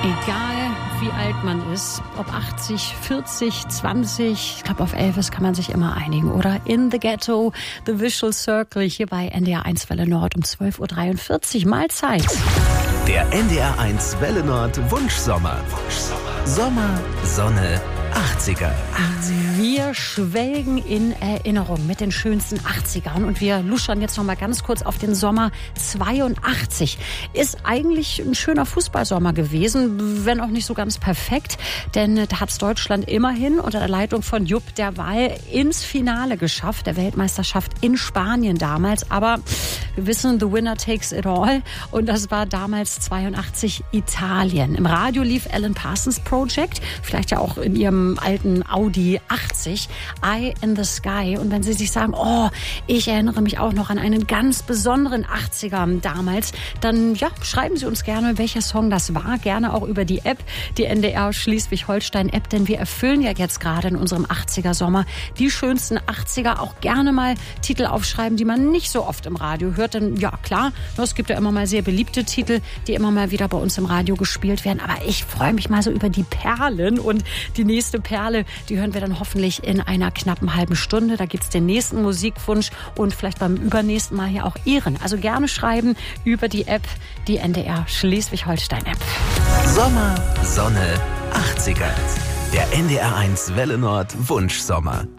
Egal wie alt man ist, ob 80, 40, 20, ich glaube auf Elvis kann man sich immer einigen, oder? In the Ghetto, The Visual Circle, hier bei NDR 1 Welle Nord um 12.43 Uhr, Mahlzeit. Der NDR 1 Welle Nord Wunschsommer. Sommer, Sonne, 80er. Wir schwelgen in Erinnerung mit den schönsten 80ern und wir luschern jetzt noch mal ganz kurz auf den Sommer 82. Ist eigentlich ein schöner Fußballsommer gewesen, wenn auch nicht so ganz perfekt, denn da hat es Deutschland immerhin unter der Leitung von Jupp Derwall ins Finale geschafft, der Weltmeisterschaft in Spanien damals, aber wir wissen, the winner takes it all und das war damals 82 Italien. Im Radio lief Alan Parsons Project, vielleicht ja auch in ihrem alten Audi 80, Eye in the Sky. Und wenn Sie sich sagen, oh, ich erinnere mich auch noch an einen ganz besonderen 80er damals, dann ja, schreiben Sie uns gerne, welcher Song das war. Gerne auch über die App, die NDR Schleswig-Holstein-App, denn wir erfüllen ja jetzt gerade in unserem 80er-Sommer die schönsten 80er. Auch gerne mal Titel aufschreiben, die man nicht so oft im Radio hört. Denn ja, klar, es gibt ja immer mal sehr beliebte Titel, die immer mal wieder bei uns im Radio gespielt werden. Aber ich freue mich mal so über die Perlen. Und die nächste Perle, die hören wir dann hoffentlich in einer knappen halben Stunde. Da gibt's den nächsten Musikwunsch und vielleicht beim übernächsten Mal hier auch Ihren. Also gerne schreiben über die App, die NDR Schleswig-Holstein-App. Sommer, Sonne, 80er. Der NDR 1 Welle Nord Wunschsommer.